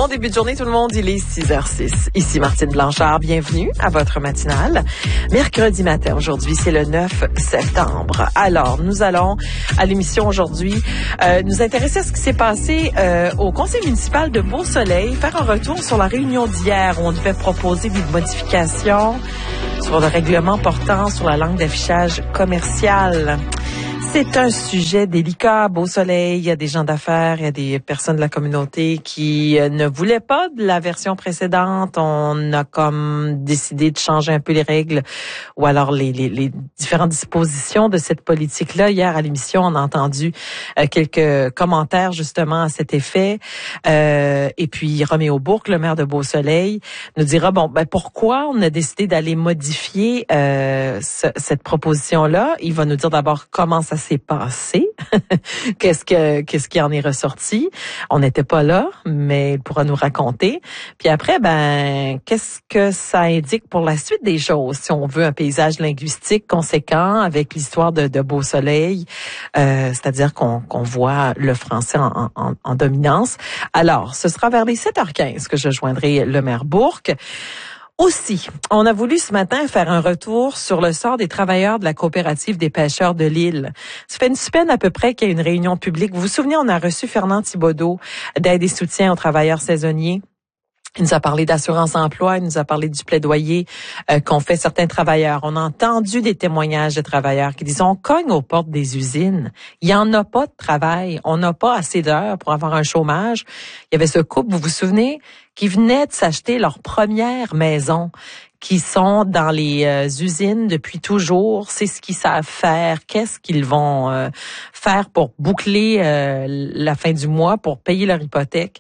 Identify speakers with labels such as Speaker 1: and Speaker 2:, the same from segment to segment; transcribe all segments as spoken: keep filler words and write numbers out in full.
Speaker 1: Bon début de journée tout le monde, il est six heures six. Ici Martine Blanchard, bienvenue à votre matinale. Mercredi matin, aujourd'hui c'est le neuf septembre. Alors, nous allons à l'émission aujourd'hui euh, nous intéresser à ce qui s'est passé euh, au conseil municipal de Beau-Soleil, faire un retour sur la réunion d'hier où on devait proposer des modifications sur le règlement portant sur la langue d'affichage commerciale. C'est un sujet délicat à Beau-Soleil. Il y a des gens d'affaires, il y a des personnes de la communauté qui ne voulaient pas de la version précédente. On a comme décidé de changer un peu les règles ou alors les, les, les différentes dispositions de cette politique-là. Hier à l'émission, on a entendu euh, quelques commentaires justement à cet effet. Euh, et puis Roméo Bourque, le maire de Beau-Soleil, nous dira bon ben pourquoi on a décidé d'aller modifier euh, ce, cette proposition-là. Il va nous dire d'abord comment ça s'est passé, qu'est-ce que qu'est-ce qui en est ressorti. On n'était pas là, mais il pourra nous raconter. Puis après, ben qu'est-ce que ça indique pour la suite des choses, si on veut un paysage linguistique conséquent avec l'histoire de, de Beau-Soleil, euh, c'est-à-dire qu'on, qu'on voit le français en, en, en dominance. Alors, ce sera vers les sept heures quinze que je joindrai le maire Bourque. Aussi, on a voulu ce matin faire un retour sur le sort des travailleurs de la coopérative des pêcheurs de l'île. Ça fait une semaine à peu près qu'il y a une réunion publique. Vous vous souvenez, on a reçu Fernand Thibodeau d'aide et soutien aux travailleurs saisonniers. Il nous a parlé d'assurance-emploi, il nous a parlé du plaidoyer euh, qu'ont fait certains travailleurs. On a entendu des témoignages de travailleurs qui disent on cogne aux portes des usines. Il y en a pas de travail, on n'a pas assez d'heures pour avoir un chômage. Il y avait ce couple, vous vous souvenez, qui venait de s'acheter leur première maison, qui sont dans les euh, usines depuis toujours. C'est ce qu'ils savent faire. Qu'est-ce qu'ils vont euh, faire pour boucler euh, la fin du mois, pour payer leur hypothèque?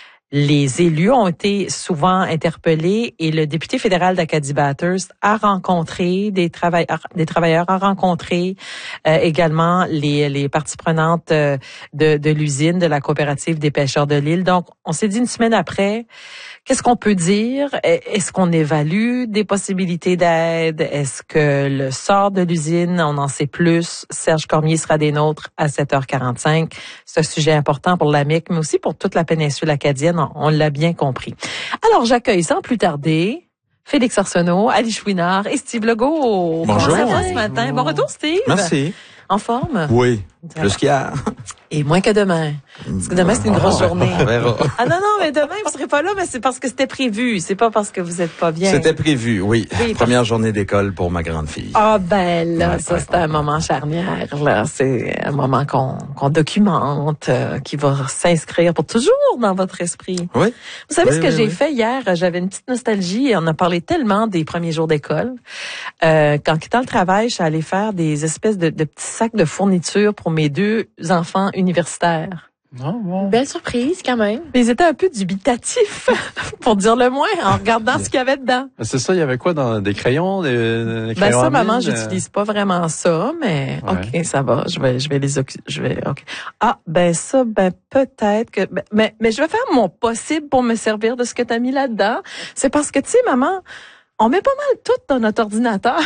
Speaker 1: Les élus ont été souvent interpellés et le député fédéral d'Acadie-Bathurst a rencontré des travailleurs, des travailleurs a rencontré euh, également les, les parties prenantes euh, de, de l'usine, de la coopérative des pêcheurs de l'île. Donc, on s'est dit une semaine après, qu'est-ce qu'on peut dire? Est-ce qu'on évalue des possibilités d'aide? Est-ce que le sort de l'usine, on en sait plus? Serge Cormier sera des nôtres à sept heures quarante-cinq. C'est un sujet important pour l'A M I C, mais aussi pour toute la péninsule acadienne. On, on l'a bien compris. Alors, j'accueille sans plus tarder Félix Arsenault, Ali Chouinard et Steve Legault.
Speaker 2: Bonjour.
Speaker 1: Comment ça va ce matin? Bon retour, Steve.
Speaker 2: Merci.
Speaker 1: En forme?
Speaker 2: Oui, plus qu'hier.
Speaker 1: Et moins que demain. Parce que demain, c'est une grosse journée.
Speaker 2: On verra.
Speaker 1: Ah non, non, mais demain, vous serez pas là, mais c'est parce que c'était prévu. C'est pas parce que vous êtes pas bien.
Speaker 2: C'était prévu, oui.
Speaker 1: Oui,
Speaker 2: Première journée d'école pour ma grande fille.
Speaker 1: Ah ben là,
Speaker 2: Ouais,
Speaker 1: ça
Speaker 2: ouais,
Speaker 1: c'est un moment charnière. Là, c'est un moment qu'on qu'on documente, euh, qui va s'inscrire pour toujours dans votre esprit.
Speaker 2: Oui.
Speaker 1: Vous savez
Speaker 2: Oui,
Speaker 1: ce que
Speaker 2: oui,
Speaker 1: j'ai
Speaker 2: oui.
Speaker 1: fait hier? J'avais une petite nostalgie et on a parlé tellement des premiers jours d'école. Euh, quand quittant le travail, je suis allée faire des espèces de, de petits sacs de fournitures pour mes deux enfants universitaires.
Speaker 3: Ah, bon.
Speaker 4: Belle surprise, quand même.
Speaker 1: Mais ils étaient un peu dubitatifs, pour dire le moins, en regardant ce qu'il y avait dedans.
Speaker 3: C'est ça, il y avait quoi dans des crayons, des, des
Speaker 1: Ben
Speaker 3: crayons
Speaker 1: ça,
Speaker 3: à
Speaker 1: maman,
Speaker 3: mine,
Speaker 1: j'utilise pas vraiment ça, mais
Speaker 3: Ouais.
Speaker 1: ok, ça va. Je vais, je vais les, occu- je vais. Ok. Ah, ben ça, ben peut-être que, ben, mais, mais je vais faire mon possible pour me servir de ce que t'as mis là-dedans. C'est parce que tu sais, maman, on met pas mal tout dans notre ordinateur.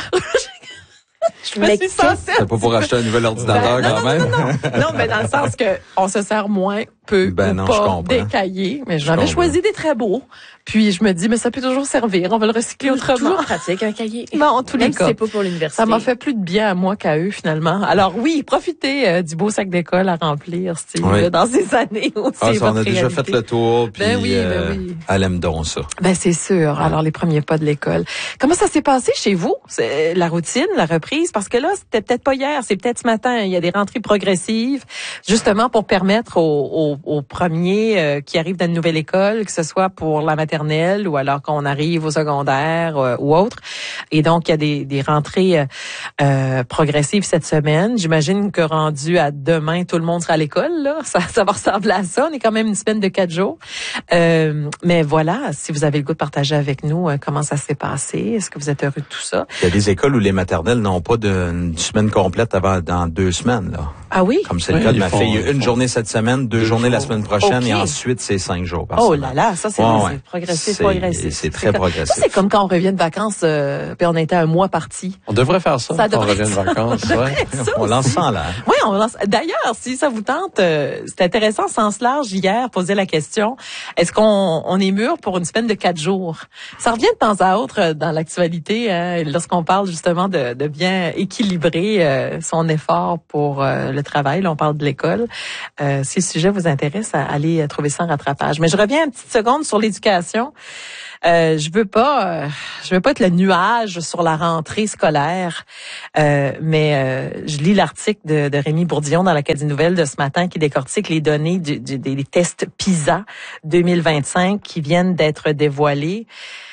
Speaker 1: Je me
Speaker 4: Mais
Speaker 1: suis
Speaker 4: qu'est-ce-
Speaker 1: sentie-
Speaker 2: C'est pas pour acheter un nouvel ordinateur
Speaker 1: Ben, non,
Speaker 2: quand
Speaker 1: non,
Speaker 2: même.
Speaker 1: non, non, non. Non, mais dans le sens que on se sert moins, peu
Speaker 2: Ben
Speaker 1: ou
Speaker 2: non, je
Speaker 1: pas
Speaker 2: comprends.
Speaker 1: des cahiers. Mais
Speaker 2: Je
Speaker 1: j'en avais
Speaker 2: comprends.
Speaker 1: choisi des très beaux. Puis je me dis, mais ça peut toujours servir. On va le recycler autrement.
Speaker 4: Toujours pratique, un cahier.
Speaker 1: Bon, en tous les
Speaker 4: Même si
Speaker 1: cas.
Speaker 4: c'est pas pour l'université.
Speaker 1: Ça m'a fait plus de bien à moi qu'à eux, finalement. Alors oui, profitez euh, du beau sac d'école à remplir, Steve,
Speaker 2: Oui.
Speaker 1: là, dans ces années où
Speaker 2: Ah,
Speaker 1: c'est
Speaker 2: ça, on
Speaker 1: votre
Speaker 2: a déjà
Speaker 1: réalité.
Speaker 2: fait le tour, puis
Speaker 1: Ben oui, ben
Speaker 2: euh,
Speaker 1: oui.
Speaker 2: elle aime donc ça.
Speaker 1: Ben c'est sûr. Alors les premiers pas de l'école. Comment ça s'est passé chez vous? C'est la routine, la reprise? Parce que là, c'était peut-être pas hier, c'est peut-être ce matin. Il y a des rentrées progressives, justement pour permettre aux, aux, aux premiers euh, qui arrivent dans une nouvelle école, que ce soit pour la maternelle ou alors qu'on arrive au secondaire euh, ou autre. Et donc il y a des, des rentrées euh, euh, progressives cette semaine. J'imagine que rendu à demain, tout le monde sera à l'école. Là, ça, ça va ressembler à ça. On est quand même une semaine de quatre jours. Euh, mais voilà, si vous avez le goût de partager avec nous euh, comment ça s'est passé, est-ce que vous êtes heureux de tout ça?
Speaker 2: Il y a des écoles où les maternelles n'ont pas de, une semaine complète avant dans deux semaines, là.
Speaker 1: Ah oui?
Speaker 2: Comme c'est le
Speaker 3: Oui,
Speaker 2: cas de
Speaker 3: ils
Speaker 2: ma
Speaker 3: font-
Speaker 2: fille.
Speaker 3: ils
Speaker 2: Une
Speaker 3: font
Speaker 2: journée cette semaine, deux,
Speaker 3: deux
Speaker 2: journées la
Speaker 3: jours.
Speaker 2: semaine prochaine
Speaker 1: Ok.
Speaker 2: et ensuite c'est cinq jours par
Speaker 1: Oh
Speaker 2: semaine.
Speaker 1: là là, ça c'est
Speaker 2: Ouais,
Speaker 1: c'est
Speaker 2: ouais.
Speaker 1: progressif,
Speaker 2: C'est-
Speaker 1: progressif.
Speaker 2: c'est très
Speaker 1: comme-
Speaker 2: progressif.
Speaker 1: Ça c'est comme quand on revient de vacances, euh, puis on était un mois parti.
Speaker 3: On devrait faire ça,
Speaker 1: Ça
Speaker 3: quand on
Speaker 1: devrait
Speaker 3: revient de
Speaker 1: être-
Speaker 3: vacances. Ouais.
Speaker 1: Ça
Speaker 2: On lance
Speaker 1: aussi.
Speaker 2: ça là.
Speaker 1: Oui, on lance. D'ailleurs, si ça vous tente, euh, c'est intéressant, sens large, hier, poser la question, est-ce qu'on on est mûr pour une semaine de quatre jours? Ça revient de temps à autre euh, dans l'actualité, hein, lorsqu'on parle justement de, de bien équilibrer euh, son effort pour euh, le travail. Là, on parle de l'école. Euh, si le sujet vous intéresse, à- allez euh, trouver ça en rattrapage. Mais je reviens une petite seconde sur l'éducation. Euh, je veux pas, euh, je veux pas être le nuage sur la rentrée scolaire, euh, mais euh, je lis l'article de, de Rémi Bourdillon dans l'Acadie Nouvelle de ce matin qui décortique les données du, du, des tests PISA deux mille vingt-cinq qui viennent d'être dévoilés.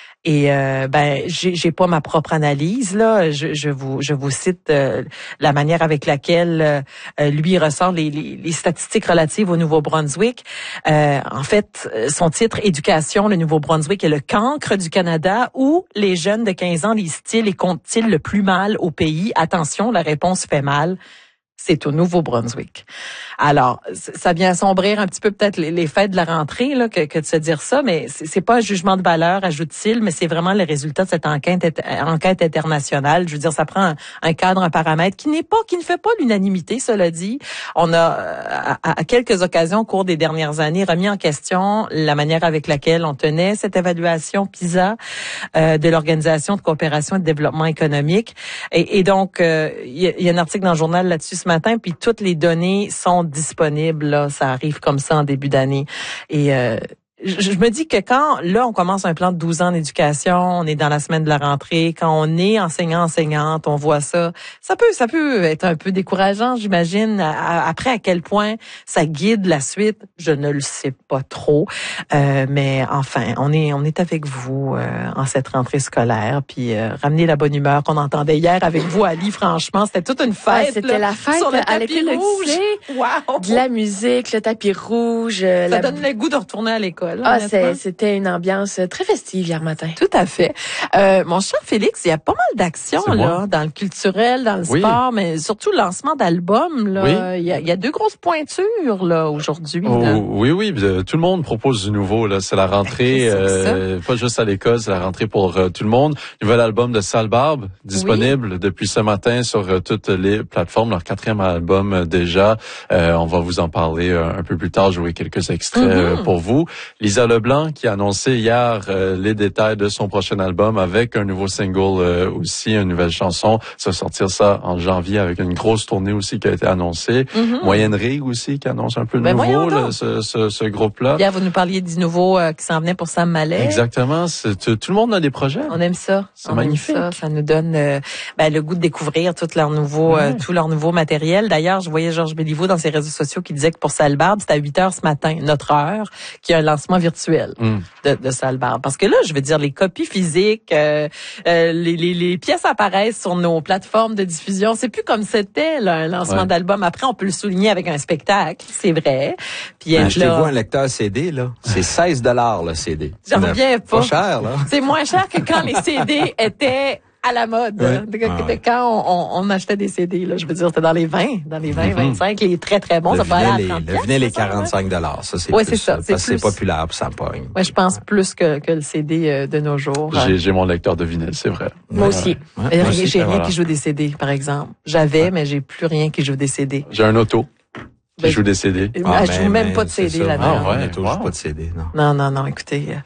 Speaker 1: Et euh, ben j'ai j'ai pas ma propre analyse là, je, je vous je vous cite euh, la manière avec laquelle euh, lui ressort les, les, les statistiques relatives au Nouveau-Brunswick. Euh, en fait, son titre Éducation, le Nouveau-Brunswick est le cancre du Canada où les jeunes de quinze ans lisent-ils et comptent-ils le plus mal au pays? Attention, la réponse fait mal. C'est au Nouveau-Brunswick. Alors, ça vient assombrir un petit peu peut-être les, les fêtes de la rentrée là, que, que de se dire ça, mais c'est, c'est pas un jugement de valeur, ajoute-t-il, mais c'est vraiment le résultat de cette enquête, enquête internationale. Je veux dire, ça prend un, un cadre, un paramètre qui n'est pas, qui ne fait pas l'unanimité, cela dit. On a, à, à quelques occasions au cours des dernières années, remis en question la manière avec laquelle on tenait cette évaluation PISA euh, de l'Organisation de coopération et de développement économique. Et, et donc, euh, il y, y a un article dans le journal là-dessus ce matin, puis toutes les données sont disponibles. Là, ça arrive comme ça en début d'année. Et euh, je, je me dis que quand, là, on commence un plan de douze ans en éducation, on est dans la semaine de la rentrée, quand on est enseignant, enseignante, on voit ça, ça peut ça peut être un peu décourageant, j'imagine. À, après, à quel point ça guide la suite, je ne le sais pas trop. Euh, mais enfin, on est on est avec vous euh, en cette rentrée scolaire, puis euh, ramener la bonne humeur qu'on entendait hier avec vous, Ali. Franchement, c'était toute une fête.
Speaker 4: Ouais, c'était
Speaker 1: là,
Speaker 4: la fête
Speaker 1: sur le
Speaker 4: à
Speaker 1: tapis
Speaker 4: l'école
Speaker 1: rouge.
Speaker 4: lycée.
Speaker 1: Wow.
Speaker 4: De la musique, le tapis rouge.
Speaker 1: Ça
Speaker 4: euh, la...
Speaker 1: donne le goût de retourner à l'école.
Speaker 4: Ah,
Speaker 1: honnêtement.
Speaker 4: c'est, c'était une ambiance très festive hier matin.
Speaker 1: Tout à fait. Euh, mon cher Félix, il y a pas mal d'actions
Speaker 3: C'est
Speaker 1: là,
Speaker 3: moi.
Speaker 1: dans le culturel, dans le
Speaker 3: Oui.
Speaker 1: sport, mais surtout le lancement d'albums. Là,
Speaker 3: Oui.
Speaker 1: il y a, il y a deux grosses pointures là aujourd'hui.
Speaker 3: Oh,
Speaker 1: là.
Speaker 3: oui, oui, euh, tout le monde propose du nouveau. Là, c'est la rentrée,
Speaker 1: Ben, c'est ça.
Speaker 3: euh, pas juste à l'école, c'est la rentrée pour euh, tout le monde. Nouvel album de Sale Barbe, disponible depuis ce matin sur euh, toutes les plateformes. Leur quatrième album euh, déjà. Euh, on va vous en parler euh, un peu plus tard, jouer quelques extraits
Speaker 1: Mm-hmm.
Speaker 3: euh, pour vous. Lisa Leblanc qui a annoncé hier euh, les détails de son prochain album avec un nouveau single euh, aussi, une nouvelle chanson. Ça va sortir ça en janvier avec une grosse tournée aussi qui a été annoncée.
Speaker 1: Mm-hmm.
Speaker 3: Moyenne Rig aussi qui annonce un peu de
Speaker 1: Ben, voyons
Speaker 3: nouveau
Speaker 1: donc.
Speaker 3: là, ce, ce, ce groupe-là.
Speaker 1: Hier, vous nous parliez du nouveau euh, qui s'en venait pour Sam Mallet.
Speaker 3: Exactement. C'est, tout, tout le monde a des projets.
Speaker 1: On aime ça.
Speaker 3: C'est
Speaker 1: On
Speaker 3: magnifique.
Speaker 1: aime ça. Ça nous donne euh, ben, le goût de découvrir tout leur nouveau, euh,
Speaker 3: Ouais.
Speaker 1: tout leur nouveau matériel. D'ailleurs, je voyais Georges Béliveau dans ses réseaux sociaux qui disait que pour Salbarbe, c'était à huit heures ce matin, notre heure, qu'il y a un lancement virtuel
Speaker 3: Mm.
Speaker 1: de, de Salbarbe. Parce que là, je veux dire, les copies physiques, euh, euh, les, les, les pièces apparaissent sur nos plateformes de diffusion. C'est plus comme c'était là, un lancement
Speaker 3: Ouais.
Speaker 1: d'album. Après, on peut le souligner avec un spectacle, c'est vrai. Puis être
Speaker 2: Achetez-vous
Speaker 1: là,
Speaker 2: un lecteur C D, là. C'est seize dollars le C D.
Speaker 1: J'en
Speaker 2: Neuf.
Speaker 1: reviens pas.
Speaker 2: Pas cher, là.
Speaker 1: c'est moins cher que quand les C D étaient à la mode,
Speaker 2: Ouais.
Speaker 1: de, de-
Speaker 2: Ah
Speaker 1: de
Speaker 2: ouais.
Speaker 1: quand on, on, on achetait des C D. Là, je veux dire, c'était dans les vingt, dans les vingt,
Speaker 3: Mhm.
Speaker 1: vingt-cinq, les très très bons.
Speaker 2: Le
Speaker 1: ça peut aller à
Speaker 2: vinyle,
Speaker 1: trente
Speaker 2: est- le vinyle est
Speaker 1: piastres, ça, ouais.
Speaker 2: quarante-cinq dollars. Ça, c'est
Speaker 1: Ouais,
Speaker 2: plus,
Speaker 1: c'est ça,
Speaker 2: parce
Speaker 1: c'est
Speaker 2: que c'est
Speaker 1: plus.
Speaker 2: populaire, puis ça pogne.
Speaker 1: Ouais, je pense plus que, que le C D euh, de nos jours.
Speaker 3: J'ai, j'ai mon lecteur de vinyle, c'est vrai.
Speaker 1: Moi aussi.
Speaker 2: Ouais,
Speaker 1: Mais
Speaker 2: moi
Speaker 1: rien-
Speaker 2: aussi.
Speaker 1: j'ai rien
Speaker 3: voilà.
Speaker 1: qui joue des C D, par exemple. J'avais, mais j'ai plus rien qui joue des C D.
Speaker 3: J'ai un auto qui
Speaker 1: Ben,
Speaker 3: joue des C D.
Speaker 1: Ah, je
Speaker 2: mais-
Speaker 1: joue même
Speaker 2: mais
Speaker 1: pas de
Speaker 2: c'est
Speaker 1: C D
Speaker 2: ça.
Speaker 1: là-dedans.
Speaker 3: Ah, ouais.
Speaker 2: On ne touche
Speaker 3: wow.
Speaker 2: pas de C D, non.
Speaker 1: Non, non, non, écoutez, euh,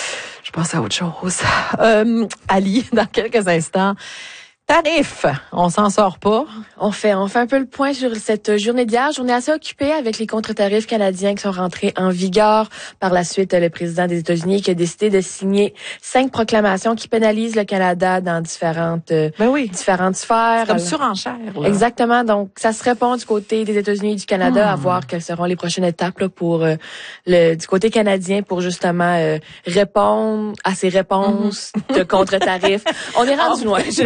Speaker 1: je pense à autre chose. Euh, Ali, dans quelques instants, tarif, on s'en sort pas.
Speaker 4: On fait, on fait un peu le point sur cette journée d'hier, journée assez occupée avec les contre-tarifs canadiens qui sont rentrés en vigueur. Par la suite, le président des États-Unis qui a décidé de signer cinq proclamations qui pénalisent le Canada dans différentes, euh,
Speaker 1: Ben oui.
Speaker 4: différentes sphères.
Speaker 1: Comme
Speaker 4: Alors,
Speaker 1: surenchère. Là.
Speaker 4: Exactement. Donc, ça se répond du côté des États-Unis et du Canada
Speaker 1: Hmm.
Speaker 4: à voir quelles seront les prochaines étapes là, pour euh, le du côté canadien pour justement euh, répondre à ces réponses de contre-tarifs. On est rendu
Speaker 1: Oh,
Speaker 4: loin.
Speaker 1: je-
Speaker 2: D'après
Speaker 1: oui.
Speaker 2: moi,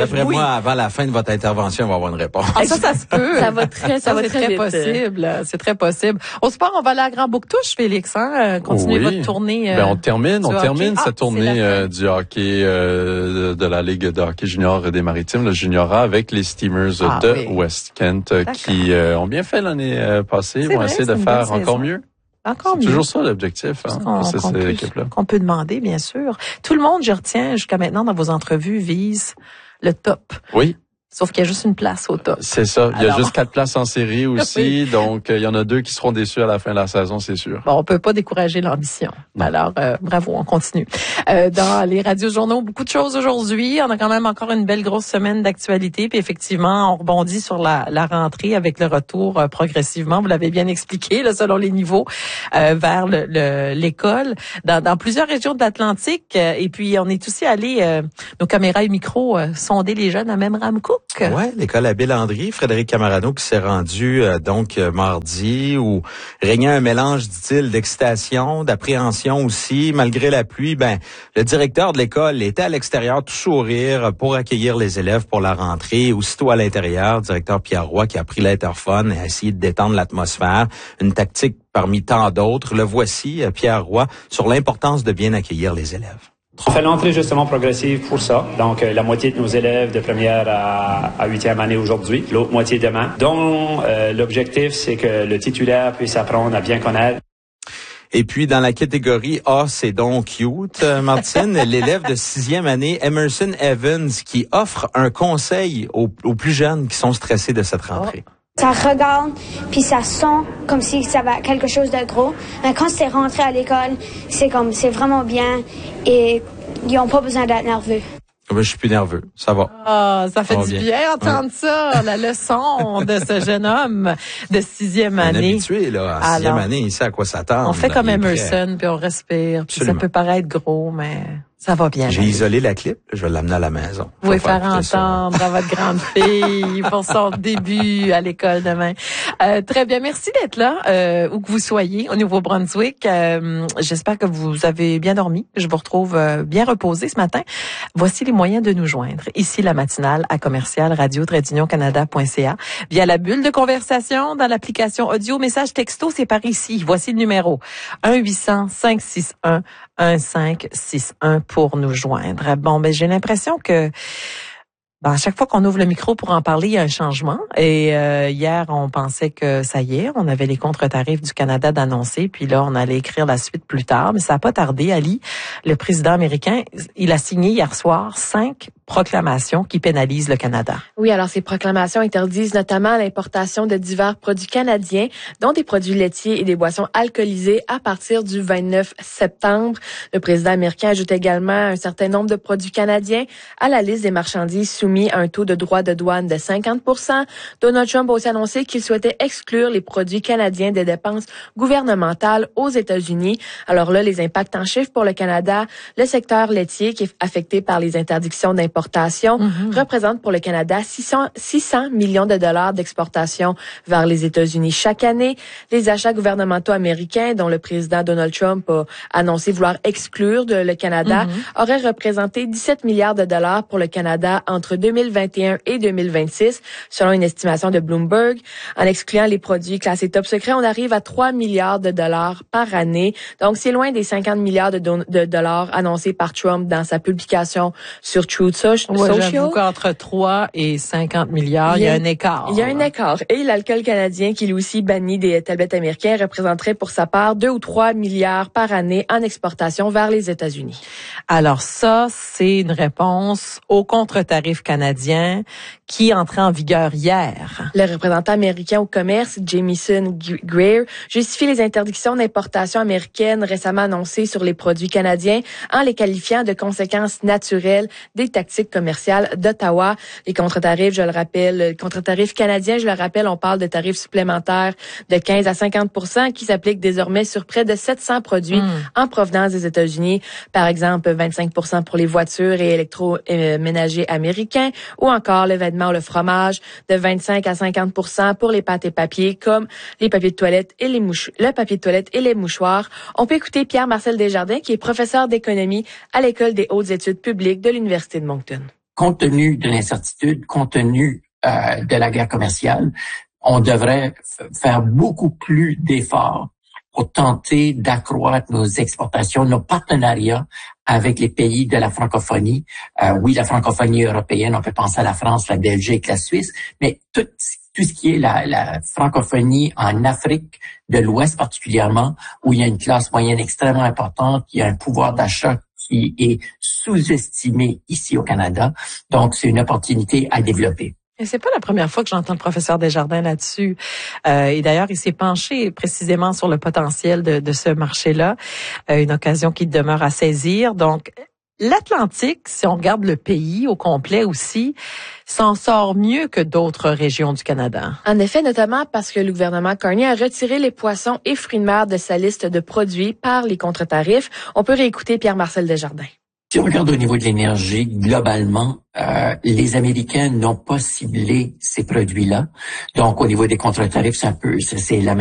Speaker 2: avant la fin de votre intervention, on va avoir une réponse.
Speaker 1: Ah, ça, ça se peut.
Speaker 4: Ça va très, ça,
Speaker 1: Ça,
Speaker 4: va
Speaker 1: c'est
Speaker 4: très,
Speaker 1: très
Speaker 4: vite.
Speaker 1: possible. C'est très possible. Au sport, on va aller à Grand Bouctouche, Félix, hein? Continuez
Speaker 3: Oui.
Speaker 1: votre tournée. Euh,
Speaker 3: ben, on termine, on
Speaker 1: du
Speaker 3: termine
Speaker 1: hockey. Ah,
Speaker 3: cette
Speaker 1: c'est
Speaker 3: tournée
Speaker 1: la fin.
Speaker 3: euh, du hockey euh, de la Ligue de hockey junior des Maritimes, le Juniora, avec les Steamers
Speaker 1: Ah,
Speaker 3: de
Speaker 1: oui.
Speaker 3: West Kent, euh, qui euh, ont bien fait l'année euh, passée. Ils
Speaker 1: C'est
Speaker 3: vont
Speaker 1: vrai,
Speaker 3: essayer
Speaker 1: c'est
Speaker 3: de
Speaker 1: une
Speaker 3: faire
Speaker 1: bonne
Speaker 3: encore
Speaker 1: saison.
Speaker 3: mieux.
Speaker 1: Encore
Speaker 3: C'est
Speaker 1: mieux.
Speaker 3: toujours ça l'objectif, hein,
Speaker 1: qu'on,
Speaker 3: pour cette
Speaker 1: qu'on peut,
Speaker 3: équipe-là.
Speaker 1: qu'on peut demander, bien sûr. Tout le monde, je retiens, jusqu'à maintenant, dans vos entrevues, vise le top.
Speaker 3: Oui.
Speaker 1: Sauf qu'il y a juste une place au top.
Speaker 3: C'est ça. Il y a
Speaker 1: Alors.
Speaker 3: juste quatre places en série aussi. Donc, euh, il y en a deux qui seront déçus à la fin de la saison, c'est sûr.
Speaker 1: Bon, on peut pas décourager l'ambition.
Speaker 3: Non.
Speaker 1: Alors, euh, bravo, on continue. Euh, dans les radios journaux, beaucoup de choses aujourd'hui. On a quand même encore une belle grosse semaine d'actualité. Puis effectivement, on rebondit sur la, la rentrée avec le retour euh, progressivement. Vous l'avez bien expliqué, là, selon les niveaux, euh, vers le, le- l'école dans, dans plusieurs régions de l'Atlantique. Euh, et puis, on est aussi allé, euh, nos caméras et micros, euh, sonder les jeunes à Memramcook.
Speaker 2: Ouais, l'école Abbé Landry, Frédéric Camarano qui s'est rendu euh, donc euh, mardi, où régnait un mélange, dit-il, d'excitation, d'appréhension aussi. Malgré la pluie, ben le directeur de l'école était à l'extérieur, tout sourire, pour accueillir les élèves pour la rentrée. Et aussitôt à l'intérieur, directeur Pierre Roy qui a pris l'interphone et a essayé de détendre l'atmosphère. Une tactique parmi tant d'autres. Le voici, euh, Pierre Roy, sur l'importance de bien accueillir les élèves.
Speaker 5: On fait l'entrée justement progressive pour ça. Donc, euh, la moitié de nos élèves de première à, à huitième année aujourd'hui, l'autre moitié demain. Donc, euh, l'objectif, c'est que le titulaire puisse apprendre à bien connaître.
Speaker 2: Et puis, dans la catégorie A, c'est donc cute, euh, Martine, l'élève de sixième année, Emerson Evans, qui offre un conseil aux, aux plus jeunes qui sont stressés de cette rentrée.
Speaker 6: Ça regarde, puis ça sent comme si ça va quelque chose de gros. Mais quand c'est rentré à l'école, c'est comme, c'est vraiment bien et ils n'ont pas besoin d'être nerveux.
Speaker 2: Ben, je suis plus nerveux, ça va.
Speaker 1: Ah, ça fait
Speaker 2: Ça va
Speaker 1: du
Speaker 2: bien.
Speaker 1: bien entendre ça, la leçon de ce jeune homme de sixième
Speaker 2: Un
Speaker 1: année.
Speaker 2: habitué, là, à sixième
Speaker 1: Alors,
Speaker 2: année, il sait à quoi s'attendre.
Speaker 1: On fait
Speaker 2: là,
Speaker 1: comme
Speaker 2: il est prêt.
Speaker 1: Emerson, puis on respire. Puis ça
Speaker 2: Absolument.
Speaker 1: peut paraître gros, mais ça va bien.
Speaker 2: J'ai
Speaker 1: aller.
Speaker 2: isolé la clip, je vais l'amener à la maison.
Speaker 1: Vous pouvez
Speaker 2: Faut pas
Speaker 1: faire
Speaker 2: écouter ça.
Speaker 1: entendre à votre grande fille pour son début à l'école demain. Euh, très bien, merci d'être là, euh, où que vous soyez, au Nouveau-Brunswick. Euh, j'espère que vous avez bien dormi. Je vous retrouve euh, bien reposé ce matin. Voici les moyens de nous joindre. Ici, la matinale à commercial radio trait canada point c a. Via la bulle de conversation dans l'application audio, message texto, c'est par ici. Voici le numéro un huit cents cinq six un un cinq six un pour nous joindre. Bon, ben j'ai l'impression que ben, à chaque fois qu'on ouvre le micro pour en parler, il y a un changement. Et euh, hier, on pensait que ça y est, on avait les contre-tarifs du Canada d'annoncer, puis là, on allait écrire la suite plus tard. Mais ça n'a pas tardé. Ali, le président américain, il a signé hier soir cinq proclamations qui pénalisent le Canada.
Speaker 4: Oui, alors ces proclamations interdisent notamment l'importation de divers produits canadiens, dont des produits laitiers et des boissons alcoolisées à partir du vingt-neuf septembre. Le président américain ajoute également un certain nombre de produits canadiens à la liste des marchandises soumis à un taux de droit de douane de cinquante pour cent. Donald Trump a aussi annoncé qu'il souhaitait exclure les produits canadiens des dépenses gouvernementales aux États-Unis. Alors là, les impacts en chiffres pour le Canada, le secteur laitier qui est affecté par les interdictions d'importation Mm-hmm. représente pour le Canada six cents millions de dollars d'exportation vers les États-Unis chaque année. Les achats gouvernementaux américains, dont le président Donald Trump a annoncé vouloir exclure de le Canada, mm-hmm. auraient représenté dix-sept milliards de dollars pour le Canada entre deux mille vingt et un et deux mille vingt-six, selon une estimation de Bloomberg. En excluant les produits classés top secret, on arrive à trois milliards de dollars par année. Donc, c'est loin des cinquante milliards de, do- de dollars annoncés par Trump dans sa publication sur Truth Social.
Speaker 1: Ouais, j'avoue qu'entre trois et cinquante milliards, il y a, il y a un écart.
Speaker 4: Il y a un écart. Et l'alcool canadien, qui lui aussi bannit des tablettes américaines, représenterait pour sa part deux ou trois milliards par année en exportation vers les États-Unis.
Speaker 1: Alors ça, c'est une réponse au contre-tarif canadien qui entrait en vigueur hier.
Speaker 4: Le représentant américain au commerce, Jamieson Greer, justifie les interdictions d'importation américaines récemment annoncées sur les produits canadiens en les qualifiant de conséquences naturelles des tactiques commerciales d'Ottawa. Les contre-tarifs, je le rappelle, les contre-tarifs canadiens, je le rappelle, on parle de tarifs supplémentaires de quinze à cinquante pour cent qui s'appliquent désormais sur près de sept cents produits mmh. en provenance des États-Unis. Par exemple, vingt-cinq pour cent pour les voitures et électroménagers américains, ou encore le vêtement ou le fromage, de vingt-cinq à cinquante pour cent pour les pâtes et papiers comme les papiers de toilette et les mouchoirs, le papier de toilette et les mouchoirs. On peut écouter Pierre-Marcel Desjardins, qui est professeur d'économie à l'École des hautes études publiques de l'Université de Moncton.
Speaker 7: compte tenu de l'incertitude, compte tenu euh, de la guerre commerciale, on devrait f- faire beaucoup plus d'efforts pour tenter d'accroître nos exportations, nos partenariats avec les pays de la francophonie. Euh, oui, la francophonie européenne, on peut penser à la France, la Belgique, la Suisse, mais tout, tout ce qui est la, la francophonie en Afrique de l'Ouest particulièrement, où il y a une classe moyenne extrêmement importante, il y a un pouvoir d'achat qui est sous-estimé ici au Canada. Donc, c'est une opportunité à développer.
Speaker 1: Et c'est pas la première fois que j'entends le professeur Desjardins là-dessus. Euh, et d'ailleurs, il s'est penché précisément sur le potentiel de, de ce marché-là, euh, une occasion qui demeure à saisir. Donc, l'Atlantique, si on regarde le pays au complet aussi, s'en sort mieux que d'autres régions du Canada.
Speaker 4: En effet, notamment parce que le gouvernement Carney a retiré les poissons et fruits de mer de sa liste de produits par les contre-tarifs. On peut réécouter Pierre-Marcel Desjardins.
Speaker 7: Si on regarde au niveau de l'énergie, globalement, euh, les Américains n'ont pas ciblé ces produits-là. Donc, au niveau des contre-tarifs, c'est un peu, c'est, c'est la